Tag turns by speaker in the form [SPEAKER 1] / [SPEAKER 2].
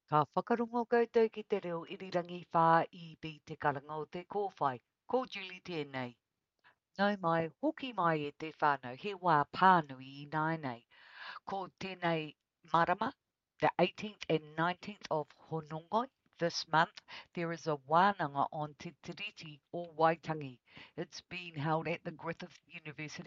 [SPEAKER 1] Ka whakarongo koutou ki te reo irirangi whā I bi te karanga o te kōwhai. Ko Julie tēnei. Nau mai, hoki mai e te whānau, he wā pānui I nai nei. Ko tēnei marama, the 18th and 19th of Honongoi, this month, there is a wānanga on Te Tiriti o Waitangi. It's being held at the Griffith University